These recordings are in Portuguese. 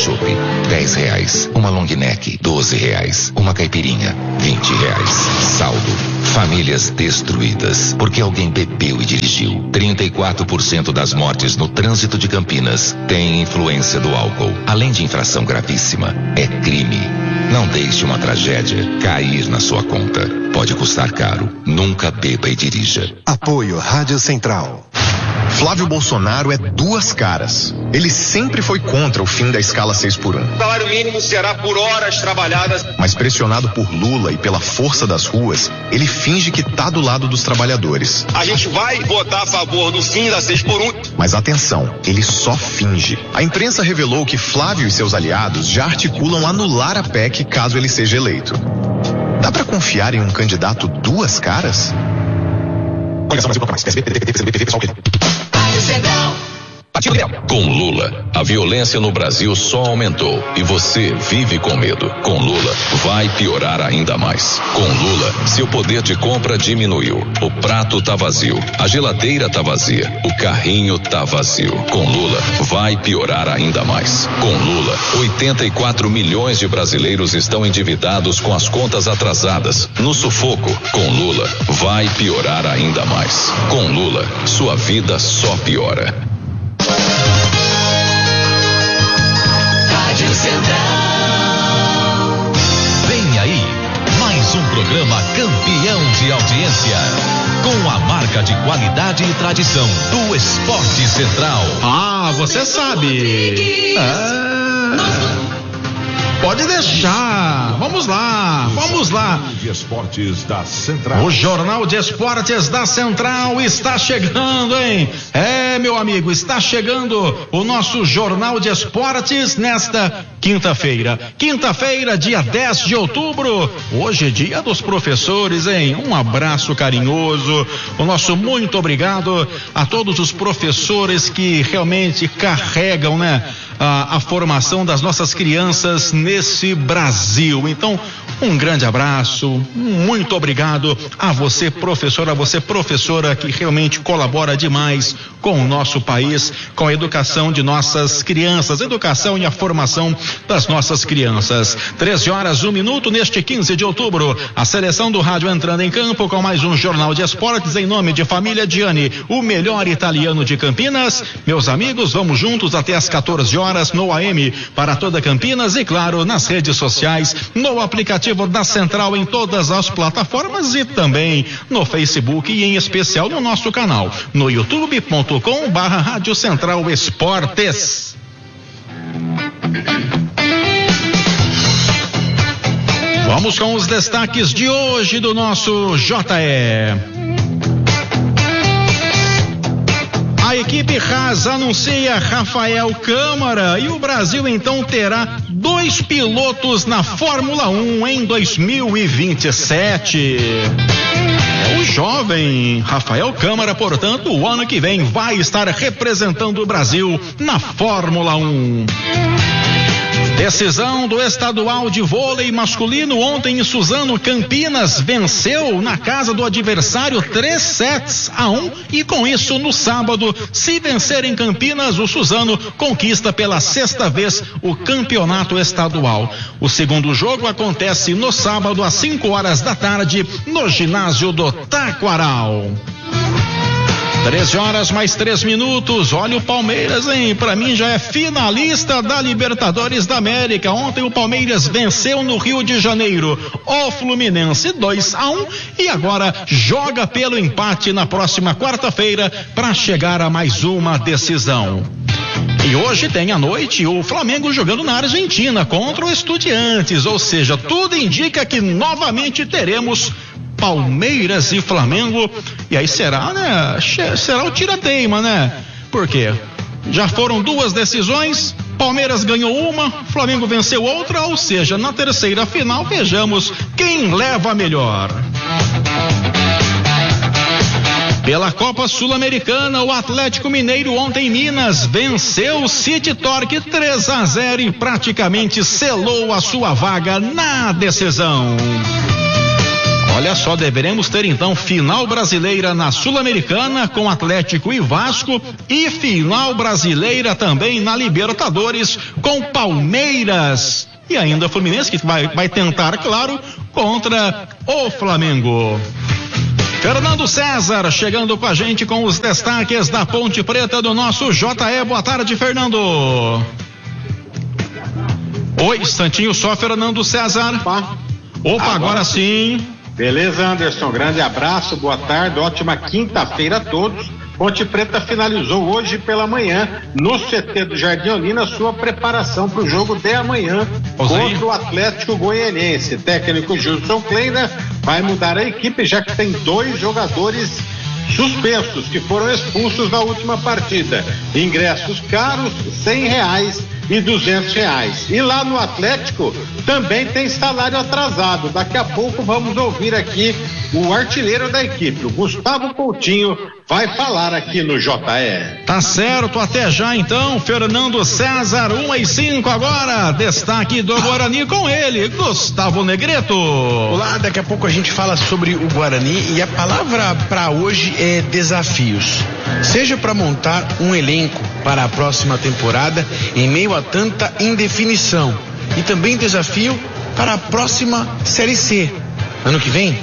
chopp, R$10. Uma long neck, R$12. Uma caipirinha, R$20. Saldo. Famílias destruídas porque alguém bebeu e dirigiu. 34% das mortes no trânsito de Campinas têm influência do álcool. Além de infração gravíssima, é crime. Não deixe uma tragédia cair na sua conta. Pode custar caro. Nunca beba e dirija. Apoio Rádio Central. Flávio Bolsonaro é duas caras. Ele sempre foi contra o fim da escala 6x1. O salário mínimo será por horas trabalhadas. Mas pressionado por Lula e pela força das ruas, ele finge que tá do lado dos trabalhadores. A gente vai votar a favor do fim da 6x1. Mas atenção, ele só finge. A imprensa revelou que Flávio e seus aliados já articulam anular a PEC caso ele seja eleito. Dá pra confiar em um candidato duas caras? Com Lula, a violência no Brasil só aumentou e você vive com medo. Com Lula, vai piorar ainda mais. Com Lula, seu poder de compra diminuiu. O prato tá vazio, a geladeira tá vazia, o carrinho tá vazio. Com Lula, vai piorar ainda mais. Com Lula, 84 milhões de brasileiros estão endividados com as contas atrasadas. No sufoco, com Lula, vai piorar ainda mais. Com Lula, sua vida só piora. Vem aí, mais um programa campeão de audiência, com a marca de qualidade e tradição do Esporte Central. Ah, você sabe. Pode deixar. Vamos lá. De Esportes da Central. O Jornal de Esportes da Central está chegando, hein? Meu amigo, está chegando o nosso Jornal de Esportes nesta quinta-feira. Quinta-feira, dia 10 de outubro. Hoje é dia dos professores, hein? Um abraço carinhoso. O nosso muito obrigado a todos os professores que realmente carregam, né? A formação das nossas crianças nesse Brasil. Então, um grande abraço, muito obrigado a você, professora, que realmente colabora demais com o nosso país, com a educação de nossas crianças, educação e a formação das nossas crianças. 13h01 neste 15 de outubro, a seleção do rádio entrando em campo com mais um Jornal de Esportes em nome de Família Gianni, o melhor italiano de Campinas. Meus amigos, vamos juntos até às 14h no AM para toda Campinas e claro, nas redes sociais, no aplicativo da Central em todas as plataformas e também no Facebook e em especial no nosso canal, no youtube.com/Rádio Central Esportes. Vamos com os destaques de hoje do nosso JE. A equipe Haas anuncia Rafael Câmara e o Brasil então terá 2 pilotos na Fórmula 1 em 2027. O jovem Rafael Câmara, portanto, o ano que vem vai estar representando o Brasil na Fórmula 1. Decisão do estadual de vôlei masculino ontem em Suzano. Campinas venceu na casa do adversário 3-1 e com isso no sábado, se vencer em Campinas, o Suzano conquista pela 6ª vez o campeonato estadual. O segundo jogo acontece no sábado às 5h no ginásio do Taquaral. 13h mais 3. Olha o Palmeiras, hein? Pra mim já é finalista da Libertadores da América. Ontem o Palmeiras venceu no Rio de Janeiro o Fluminense 2-1 e agora joga pelo empate na próxima quarta-feira para chegar a mais uma decisão. E hoje tem à noite o Flamengo jogando na Argentina contra o Estudiantes, ou seja, tudo indica que novamente teremos Palmeiras e Flamengo, e aí será, né? Será o tira-teima, né? Por quê? Já foram 2 decisões, Palmeiras ganhou uma, Flamengo venceu outra, ou seja, na terceira final, vejamos quem leva a melhor. Pela Copa Sul-Americana, o Atlético Mineiro ontem em Minas venceu o City Torque 3-0 e praticamente selou a sua vaga na decisão. Olha só, deveremos ter então final brasileira na Sul-Americana com Atlético e Vasco e final brasileira também na Libertadores com Palmeiras e ainda Fluminense, que vai tentar, claro, contra o Flamengo. Fernando César chegando com a gente com os destaques da Ponte Preta do nosso JE. Boa tarde, Fernando. Oi, instantinho só, Fernando César. Opa, agora sim. Beleza, Anderson, grande abraço, boa tarde, ótima quinta-feira a todos. Ponte Preta finalizou hoje pela manhã no CT do Jardim Olina sua preparação para o jogo de amanhã contra o Atlético Goianiense. Técnico Gilson Kleina vai mudar a equipe, já que tem 2 jogadores suspensos que foram expulsos na última partida. Ingressos caros, R$100 e R$200. E lá no Atlético também tem salário atrasado. Daqui a pouco vamos ouvir aqui o artilheiro da equipe, o Gustavo Coutinho, vai falar aqui no JE. Tá certo, até já então, Fernando César, 1:05 agora, destaque do Guarani com ele, Gustavo Negreto. Olá, daqui a pouco a gente fala sobre o Guarani e a palavra para hoje é desafios. Seja para montar um elenco para a próxima temporada em meio a tanta indefinição e também desafio para a próxima Série C. Ano que vem,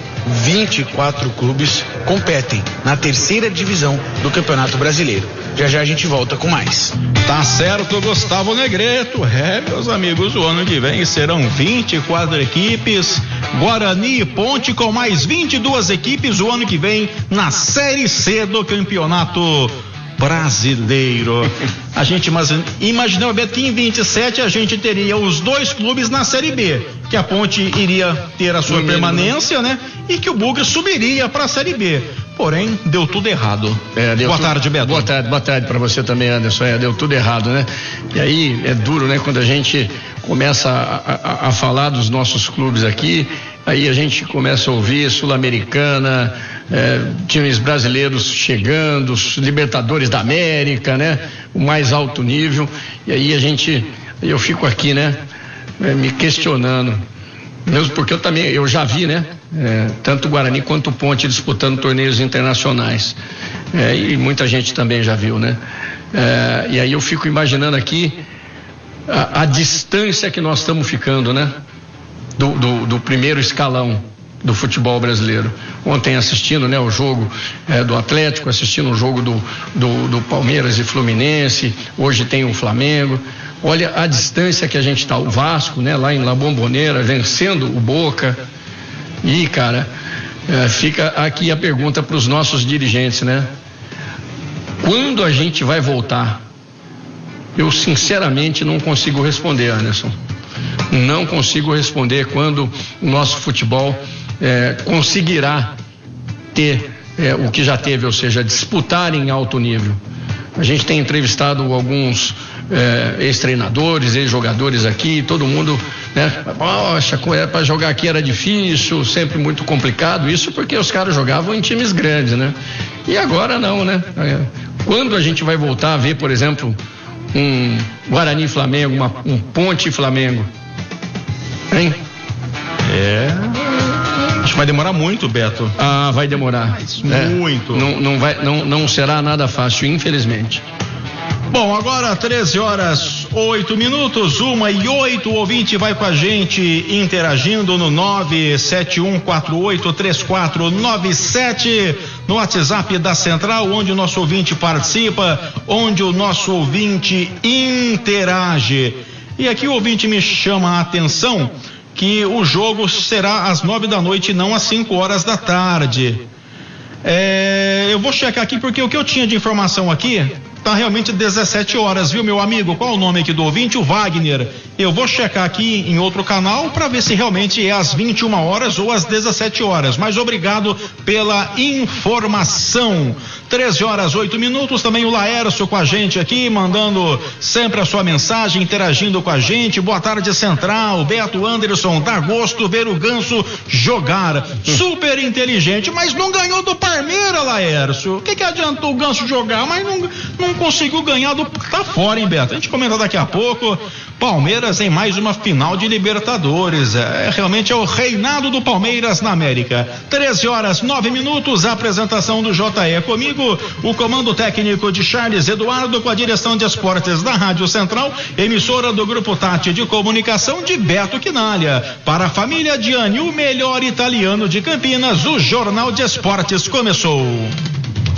24 clubes competem na 3ª divisão do Campeonato Brasileiro. Já já a gente volta com mais. Tá certo, Gustavo Negreto. Meus amigos, o ano que vem serão 24 equipes, Guarani e Ponte com mais 22 equipes o ano que vem na Série C do Campeonato Brasileiro. A gente imaginou, Beto, que em 27 a gente teria os 2 clubes na Série B, que a Ponte iria ter a sua permanência, né? E que o Bugre subiria para a Série B. Porém, deu tudo errado. Boa tarde, Beto. Boa tarde para você também, Anderson. Deu tudo errado, né? E aí é duro, né? Quando a gente começa a falar dos nossos clubes aqui, aí a gente começa a ouvir Sul-Americana, times brasileiros chegando, Libertadores da América, né? O mais alto nível. E aí eu fico aqui, né? Me questionando. Mesmo porque eu já vi, né? Tanto o Guarani quanto o Ponte disputando torneios internacionais. E muita gente também já viu, né? E aí eu fico imaginando aqui a distância que nós estamos ficando, né? Do primeiro escalão do futebol brasileiro. Ontem assistindo, né, o jogo do Atlético, assistindo o jogo do Palmeiras e Fluminense, hoje tem o Flamengo. Olha a distância que a gente está, o Vasco, né, lá em La Bombonera, vencendo o Boca. E, cara, fica aqui a pergunta para os nossos dirigentes, né? Quando a gente vai voltar? Eu sinceramente não consigo responder, Anderson. Não consigo responder quando o nosso futebol conseguirá ter o que já teve, ou seja, disputar em alto nível. A gente tem entrevistado alguns ex-treinadores, ex-jogadores aqui, todo mundo, né? Poxa, para jogar aqui era difícil, sempre muito complicado, isso porque os caras jogavam em times grandes, né? E agora não, né? Quando a gente vai voltar a ver, por exemplo, um Guarani Flamengo, um Ponte Flamengo? Hein? Acho que vai demorar muito, Beto. Vai demorar. Muito. Não será nada fácil, infelizmente. Bom, agora 13h08, 1:08, o ouvinte vai com a gente interagindo no 971483497 no WhatsApp da Central, onde o nosso ouvinte participa, onde o nosso ouvinte interage. E aqui o ouvinte me chama a atenção que o jogo será às 9h, não às 5h. Eu vou checar aqui porque o que eu tinha de informação aqui tá realmente 17h, viu, meu amigo? Qual o nome aqui do ouvinte? O Wagner. Eu vou checar aqui em outro canal para ver se realmente é às 21h ou às 17h. Mas obrigado pela informação. 13h08. Também o Laércio com a gente aqui, mandando sempre a sua mensagem, interagindo com a gente. Boa tarde, Central. Beto, Anderson, dá gosto ver o Ganso jogar. Super inteligente, mas não ganhou do Palmeiras, Laércio. O que adiantou o Ganso jogar, mas não conseguiu ganhar do... Tá fora, hein, Beto? A gente comenta daqui a pouco. Palmeiras em mais uma final de Libertadores. Realmente é o reinado do Palmeiras na América. 13h09, a apresentação do JE comigo, o comando técnico de Charles Eduardo, com a direção de esportes da Rádio Central, emissora do Grupo Tati de Comunicação, de Beto Quinalha. Para a família Diani, o melhor italiano de Campinas, o Jornal de Esportes começou.